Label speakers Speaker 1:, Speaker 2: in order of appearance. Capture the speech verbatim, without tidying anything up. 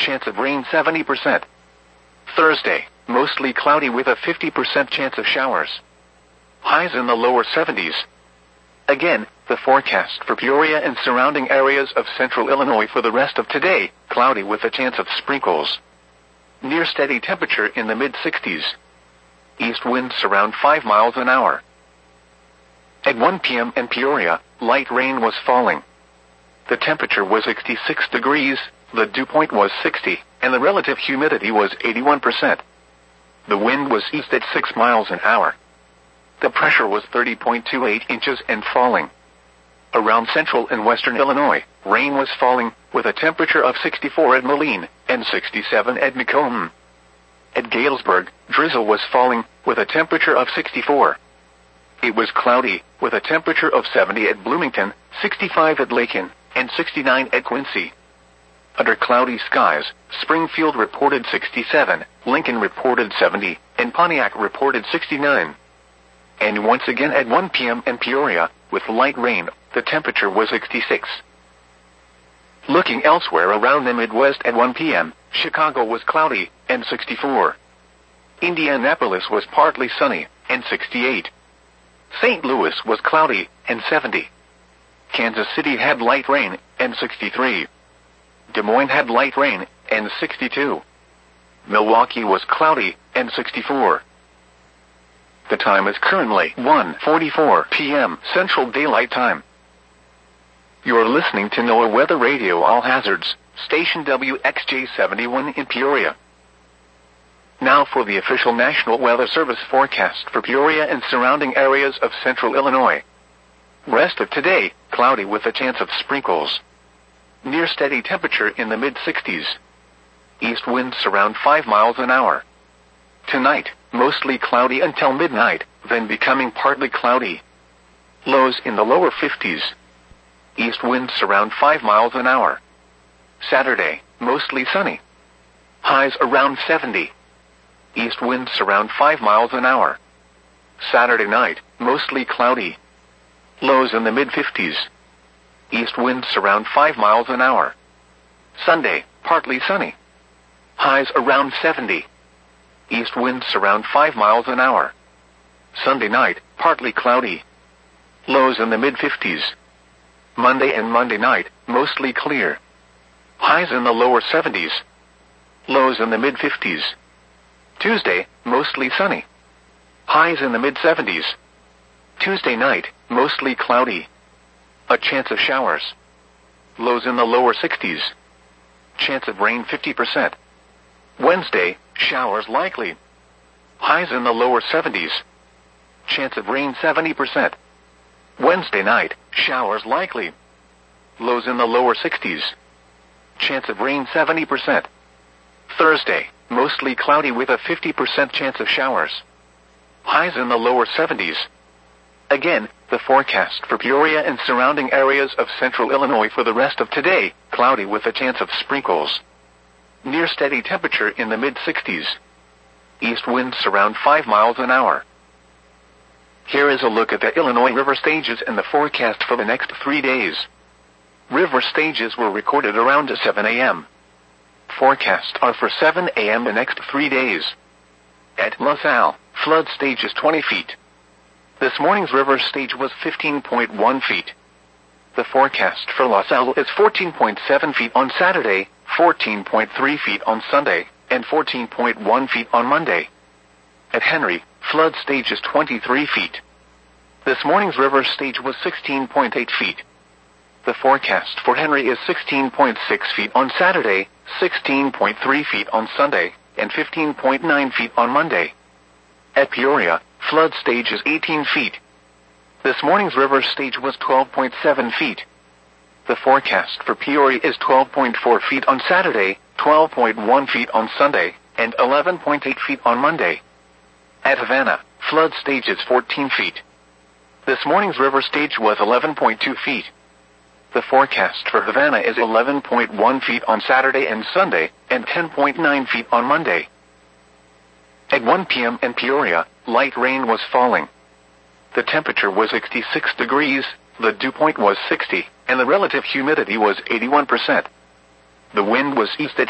Speaker 1: chance of rain seventy percent. Thursday, mostly cloudy with a fifty percent chance of showers. Highs in the lower seventies. Again, the forecast for Peoria and surrounding areas of central Illinois for the rest of today, cloudy with a chance of sprinkles. Near steady temperature in the mid-sixties. East winds around five miles an hour. At one p m in Peoria, light rain was falling. The temperature was sixty-six degrees, the dew point was sixty, and the relative humidity was eighty-one percent. The wind was east at six miles an hour. The pressure was thirty point two eight inches and falling. Around central and western Illinois, rain was falling, with a temperature of sixty-four at Moline and sixty-seven at Macomb. At Galesburg, drizzle was falling, with a temperature of sixty-four. It was cloudy, with a temperature of seventy at Bloomington, sixty-five at Lakin, and sixty-nine at Quincy. Under cloudy skies, Springfield reported sixty-seven, Lincoln reported seventy, and Pontiac reported sixty-nine. And once again at one p m in Peoria, with light rain, the temperature was sixty-six. Looking elsewhere around the Midwest at one p m, Chicago was cloudy, and sixty-four. Indianapolis was partly sunny, and sixty-eight. Saint Louis was cloudy, and seventy. Kansas City had light rain, and sixty-three. Des Moines had light rain, and sixty-two. Milwaukee was cloudy, and sixty-four. The time is currently one forty-four p m Central Daylight Time. You're listening to NOAA Weather Radio All Hazards, station W X J seventy-one in Peoria. Now for the official National Weather Service forecast for Peoria and surrounding areas of central Illinois. Rest of today, cloudy with a chance of sprinkles. Near steady temperature in the mid-sixties. East winds around five miles an hour. Tonight, mostly cloudy until midnight, then becoming partly cloudy. Lows in the lower fifties. East winds around five miles an hour. Saturday, mostly sunny. Highs around seventy. East winds around five miles an hour. Saturday night, mostly cloudy. Lows in the mid-fifties. East winds around five miles an hour. Sunday, partly sunny. Highs around seventy. East winds around five miles an hour. Sunday night, partly cloudy. Lows in the mid-fifties. Monday and Monday night, mostly clear. Highs in the lower seventies. Lows in the mid-fifties. Tuesday, mostly sunny. Highs in the mid-seventies. Tuesday night, mostly cloudy. A chance of showers. Lows in the lower sixties. Chance of rain fifty percent. Wednesday, showers likely. Highs in the lower seventies. Chance of rain seventy percent. Wednesday night, showers likely. Lows in the lower sixties. Chance of rain seventy percent. Thursday, mostly cloudy with a fifty percent chance of showers. Highs in the lower seventies. Again, the forecast for Peoria and surrounding areas of central Illinois for the rest of today, cloudy with a chance of sprinkles. Near steady temperature in the mid-sixties. East winds around five miles an hour. Here is a look at the Illinois river stages and the forecast for the next three days. River stages were recorded around seven a m Forecasts are for seven a m the next three days. At LaSalle, flood stage is twenty feet. This morning's river stage was fifteen point one feet. The forecast for LaSalle is fourteen point seven feet on Saturday, fourteen point three feet on Sunday, and fourteen point one feet on Monday. At Henry, flood stage is twenty-three feet. This morning's river stage was sixteen point eight feet. The forecast for Henry is sixteen point six feet on Saturday, sixteen point three feet on Sunday, and fifteen point nine feet on Monday. At Peoria, flood stage is eighteen feet. This morning's river stage was twelve point seven feet. The forecast for Peoria is twelve point four feet on Saturday, twelve point one feet on Sunday, and eleven point eight feet on Monday. At Havana, flood stage is fourteen feet. This morning's river stage was eleven point two feet. The forecast for Havana is eleven point one feet on Saturday and Sunday, and ten point nine feet on Monday. At one p m in Peoria, light rain was falling. The temperature was sixty-six degrees, the dew point was sixty, and the relative humidity was eighty-one percent. The wind was east at